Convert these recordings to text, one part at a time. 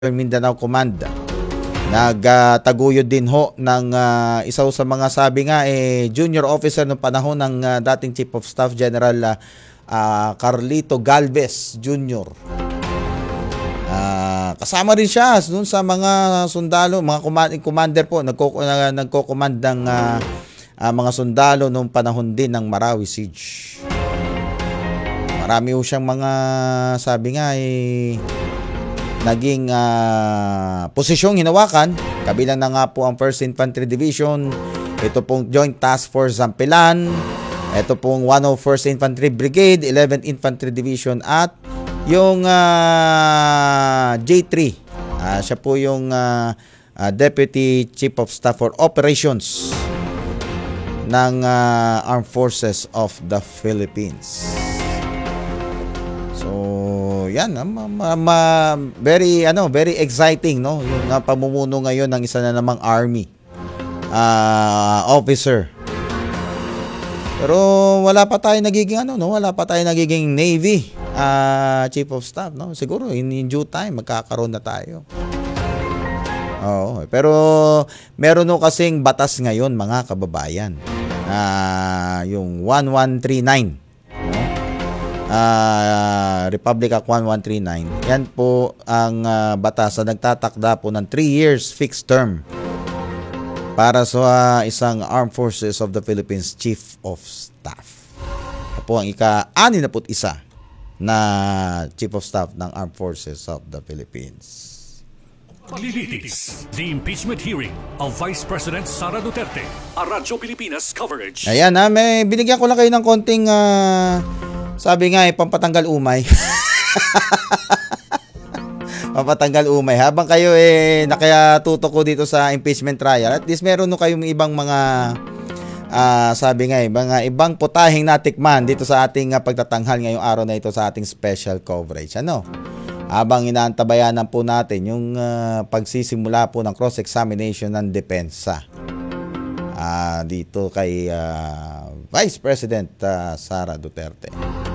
Mindanao Command. Nagtaguyod din ho ng isa sa mga sabi nga junior officer noong panahon ng dating Chief of Staff General Carlito Galvez Jr. Kasama rin siya dun sa mga sundalo, mga commander po, nagko-command ng mga sundalo noong panahon din ng Marawi Siege. Marami ho siyang mga sabi nga naging posisyong hinawakan. Kabilang na nga po ang 1st Infantry Division, ito pong Joint Task Force Zampilan, ito pong 101st Infantry Brigade, 11th Infantry Division at yung J3. Siya po yung Deputy Chief of Staff for Operations ng Armed Forces of the Philippines. Yan, very exciting, no, yung pamumuno ngayon ng isa na namang army officer. Pero wala pa tayong nagiging Navy Chief of Staff, no. Siguro in due time magkakaroon na tayo. Oo, pero meron no kasing batas ngayon, mga kababayan. Yung 1139. Republic Act 1139. Yan po ang batas na nagtatakda po ng 3 years fixed term para sa isang Armed Forces of the Philippines Chief of Staff. Ito po ang ika-61 na Chief of Staff ng Armed Forces of the Philippines. Paglilitis, the impeachment hearing of Vice President Sara Duterte, a Radyo Pilipinas coverage. Ayan may binigyan ko lang kayo ng konting sabi nga pampatanggal umay. Pampatanggal umay. Habang kayo nakatutok ko dito sa impeachment trial, at least meron no kayong ibang mga sabi nga mga ibang putahing natikman dito sa ating pagtatanghal ngayong araw na ito sa ating special coverage. Habang inaantabayanan po natin yung pagsisimula po ng cross-examination ng depensa dito kay Vice President Sara Duterte.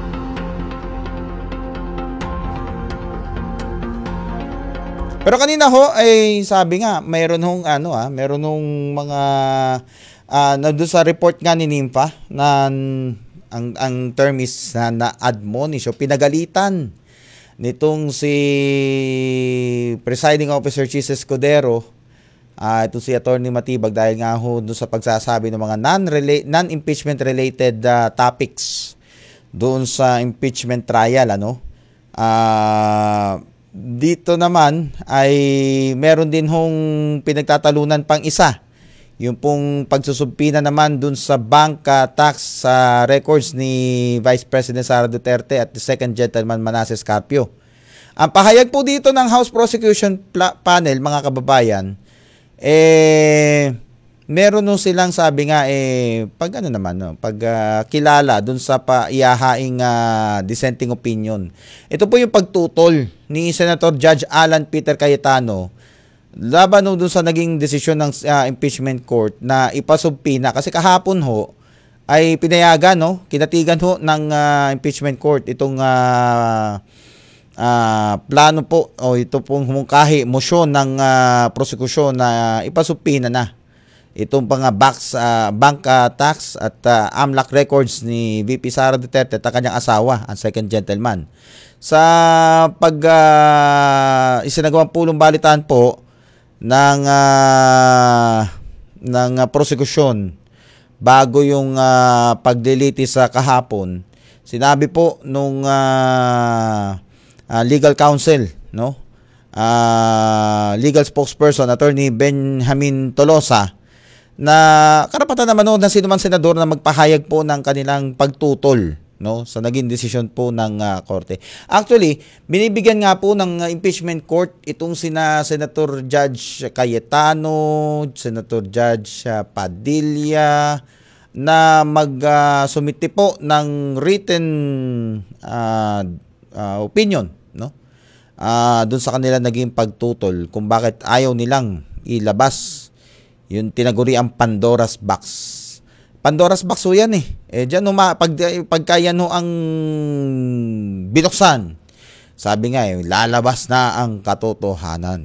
Pero kanina ho sabi nga mayroon hong mga doon sa report nga ni NIMFA na ang term is na admonish o pinagalitan nitong si Presiding Officer Chis Escudero, ito si Attorney Matibag, dahil nga ho doon sa pagsasabi ng mga non-impeachment related topics doon sa impeachment trial. Dito naman ay meron din hong pinagtatalunan pang isa, yung pong pagsusubpina naman dun sa bank tax records ni Vice President Sara Duterte at the second gentleman Manasseh Carpio. Ang pahayag po dito ng House Prosecution Panel, mga kababayan, meron nung silang sabi nga kilala dun sa ihahaing dissenting opinion. Ito po yung pagtutol ni Senator Judge Alan Peter Cayetano laban dun sa naging desisyon ng impeachment court na ipasubpina, kasi kahapon ho ay pinayagan, kinatigan ho ng impeachment court itong plano po o ito pong humungkahi motion ng prosekusyon na ipasubpina na itong bank tax at AMLAC records ni VP Sara Duterte at kanyang asawa, ang second gentleman. Sa isinagawang pulong balitaan po ng prosekusyon bago yung paglilitis sa kahapon, sinabi po nung legal counsel, legal spokesperson Attorney Benjamin Tolosa, na karapatan naman na sino man senador na magpahayag po ng kanilang pagtutol sa naging desisyon po ng korte. Actually, binibigyan nga po ng impeachment court itong Senator Judge Cayetano, Senator Judge Padilla na magsumite po ng written opinion doon sa kanila naging pagtutol kung bakit ayaw nilang ilabas yung tinaguriang Pandora's Box. Pandora's Box ho yan Diyan pagka yan ho ang binuksan, Sabi nga lalabas na ang katotohanan.